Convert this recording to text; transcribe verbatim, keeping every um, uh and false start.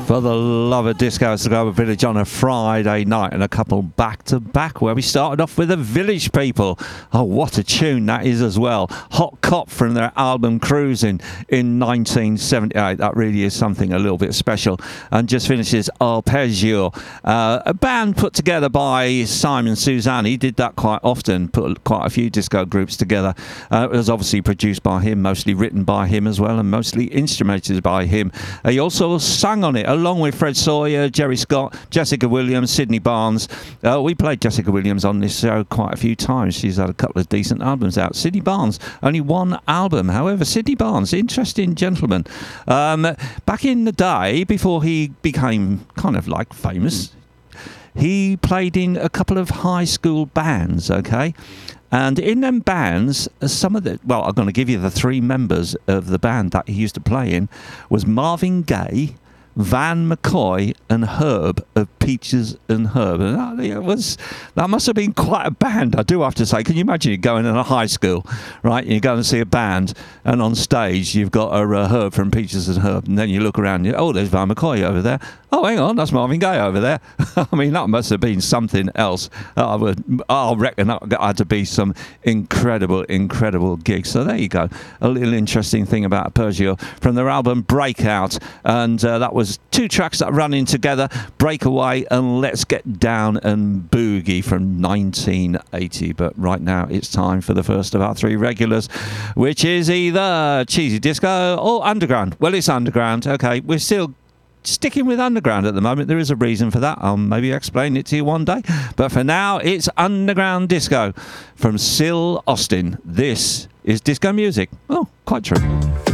For the love of disco, it's the Global Village on a Friday night, and a couple back-to-back where we started off with the Village People. Oh, what a tune that is as well. Hot Cop from their album Cruising in nineteen seventy-eight. That really is something a little bit special. And just finishes Arpeggio, uh, a band put together by Simon Suzanne. He did that quite often, put quite a few disco groups together. Uh, it was obviously produced by him, mostly written by him as well, and mostly instrumented by him. Uh, he also sang on it, along with Fred Sawyer, Jerry Scott, Jessica Williams, Sydney Barnes. Uh, we played Jessica Williams on this show quite a few times. She's had a couple of decent albums out. Sydney Barnes, only one album. However, Sydney Barnes, interesting gentleman. Um, back in the day, before he became kind of like famous, he played in a couple of high school bands, okay? And in them bands, some of the, well, I'm going to give you the three members of the band that he used to play in, was Marvin Gaye, Van McCoy and Herb of Peaches and Herb. And that, it was, that must have been quite a band, I do have to say. Can you imagine you going in a high school, right? You go and see a band, and on stage you've got a uh, Herb from Peaches and Herb, and then you look around, and you, oh, there's Van McCoy over there. Oh, hang on, that's Marvin Gaye over there. I mean, that must have been something else. I would, I reckon that had to be some incredible, incredible gig. So there you go. A little interesting thing about Arpeggio from their album Breakout. And uh, that was two tracks that run in together, Breakaway and Let's Get Down and Boogie from nineteen eighty. But right now it's time for the first of our three regulars, which is either cheesy disco or underground. Well, it's underground. Okay, we're still sticking with underground at the moment. There is a reason for that. I'll maybe explain it to you one day. But for now, it's underground disco from Syl Austin. This is disco music. Oh, quite true.